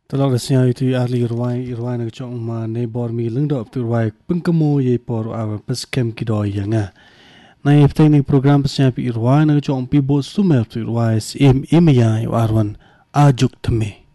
Tolong rasanya itu ahli irwai nak cakap mana bor mi leng dok tu irwai pengkemo ye por awa peskem kidoi yang na iftai ni program pesnya pi irwai nak cakap pi bos tu mer tu irwai im ya arwan ajuk teme.